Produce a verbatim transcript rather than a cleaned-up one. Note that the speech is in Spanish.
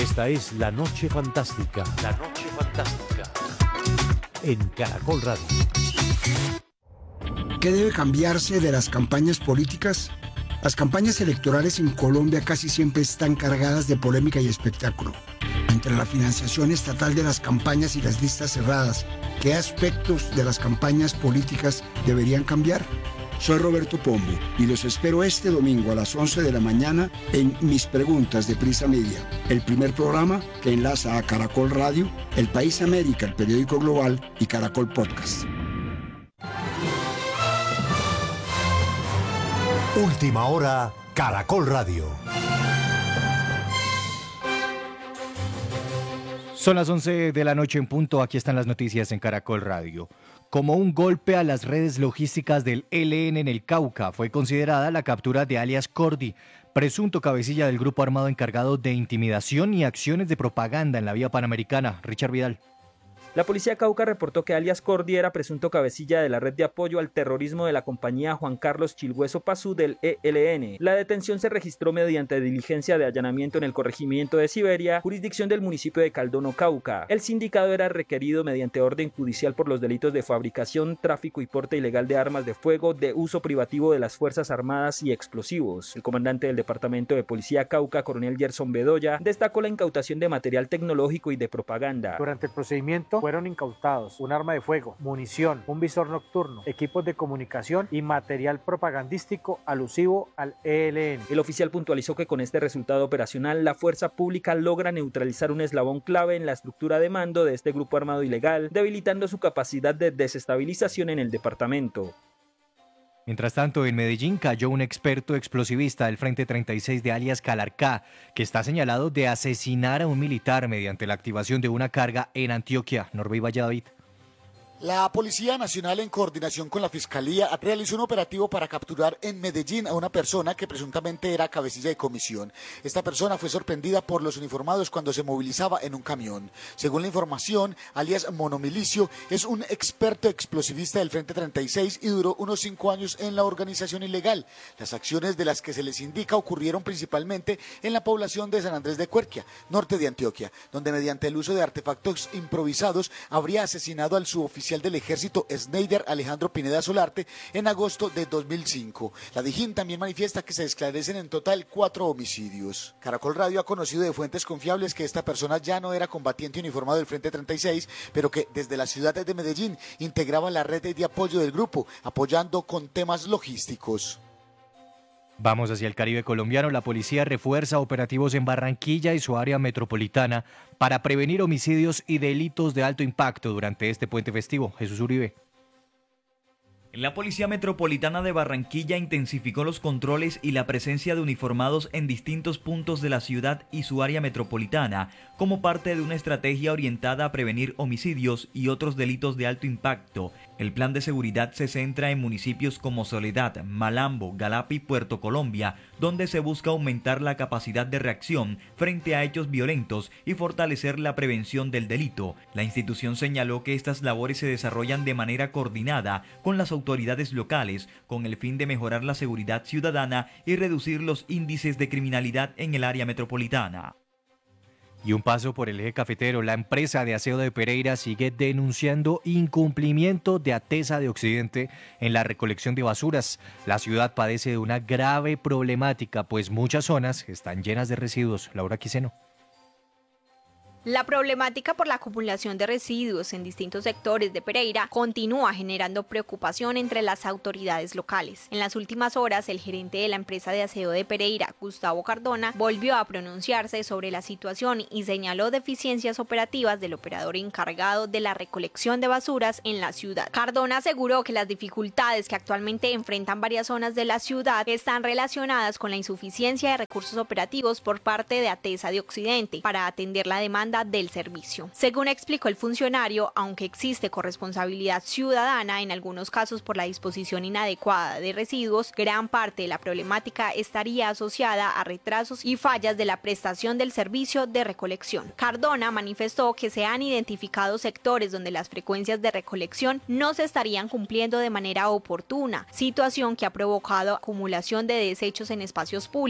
Esta es La Noche Fantástica. La Noche Fantástica. En Caracol Radio. ¿Qué debe cambiarse de las campañas políticas? Las campañas electorales en Colombia casi siempre están cargadas de polémica y espectáculo. Entre la financiación estatal de las campañas y las listas cerradas, ¿qué aspectos de las campañas políticas deberían cambiar? Soy Roberto Pombo y los espero este domingo a las once de la mañana en Mis Preguntas de Prisa Media, el primer programa que enlaza a Caracol Radio, El País América, el periódico global y Caracol Podcast. Última hora, Caracol Radio. Son las once de la noche en punto, aquí están las noticias en Caracol Radio. Como un golpe a las redes logísticas del E L N en el Cauca, fue considerada la captura de alias Cordy, presunto cabecilla del grupo armado encargado de intimidación y acciones de propaganda en la vía panamericana. Richard Vidal. La policía Cauca reportó que alias Cordy era presunto cabecilla de la red de apoyo al terrorismo de la compañía Juan Carlos Chilhueso Pazú del E L N. La detención se registró mediante diligencia de allanamiento en el corregimiento de Siberia, jurisdicción del municipio de Caldono, Cauca. El sindicado era requerido mediante orden judicial por los delitos de fabricación, tráfico y porte ilegal de armas de fuego, de uso privativo de las Fuerzas Armadas y explosivos. El comandante del Departamento de Policía Cauca, coronel Gerson Bedoya, destacó la incautación de material tecnológico y de propaganda. Durante el procedimiento fueron incautados un arma de fuego, munición, un visor nocturno, equipos de comunicación y material propagandístico alusivo al E L N. El oficial puntualizó que con este resultado operacional la fuerza pública logra neutralizar un eslabón clave en la estructura de mando de este grupo armado ilegal, debilitando su capacidad de desestabilización en el departamento. Mientras tanto, en Medellín cayó un experto explosivista del Frente treinta y seis de alias Calarcá, que está señalado de asesinar a un militar mediante la activación de una carga en Antioquia. Norbey Valladolid. La Policía Nacional, en coordinación con la Fiscalía, realizó un operativo para capturar en Medellín a una persona que presuntamente era cabecilla de comisión. Esta persona fue sorprendida por los uniformados cuando se movilizaba en un camión. Según la información, alias Monomilicio es un experto explosivista del Frente treinta y seis y duró unos cinco años en la organización ilegal. Las acciones de las que se les indica ocurrieron principalmente en la población de San Andrés de Cuerquia, norte de Antioquia, donde mediante el uso de artefactos improvisados habría asesinado al suboficial del ejército Schneider Alejandro Pineda Solarte en agosto de dos mil cinco. La Dijín también manifiesta que se esclarecen en total cuatro homicidios. Caracol Radio ha conocido de fuentes confiables que esta persona ya no era combatiente uniformado del Frente treinta y seis, pero que desde la ciudad de Medellín integraba la red de apoyo del grupo, apoyando con temas logísticos. Vamos hacia el Caribe colombiano. La policía refuerza operativos en Barranquilla y su área metropolitana para prevenir homicidios y delitos de alto impacto durante este puente festivo. Jesús Uribe. La Policía Metropolitana de Barranquilla intensificó los controles y la presencia de uniformados en distintos puntos de la ciudad y su área metropolitana, como parte de una estrategia orientada a prevenir homicidios y otros delitos de alto impacto. El plan de seguridad se centra en municipios como Soledad, Malambo, Galapa y Puerto Colombia, donde se busca aumentar la capacidad de reacción frente a hechos violentos y fortalecer la prevención del delito. La institución señaló que estas labores se desarrollan de manera coordinada con las autoridades locales, con el fin de mejorar la seguridad ciudadana y reducir los índices de criminalidad en el área metropolitana. Y un paso por el eje cafetero, la empresa de aseo de Pereira sigue denunciando incumplimiento de ATESA de Occidente en la recolección de basuras. La ciudad padece de una grave problemática, pues muchas zonas están llenas de residuos. Laura Quiseno. La problemática por la acumulación de residuos en distintos sectores de Pereira continúa generando preocupación entre las autoridades locales. En las últimas horas, el gerente de la empresa de aseo de Pereira, Gustavo Cardona, volvió a pronunciarse sobre la situación y señaló deficiencias operativas del operador encargado de la recolección de basuras en la ciudad. Cardona aseguró que las dificultades que actualmente enfrentan varias zonas de la ciudad están relacionadas con la insuficiencia de recursos operativos por parte de ATESA de Occidente para atender la demanda del servicio. Según explicó el funcionario, aunque existe corresponsabilidad ciudadana en algunos casos por la disposición inadecuada de residuos, gran parte de la problemática estaría asociada a retrasos y fallas de la prestación del servicio de recolección. Cardona manifestó que se han identificado sectores donde las frecuencias de recolección no se estarían cumpliendo de manera oportuna, situación que ha provocado acumulación de desechos en espacios públicos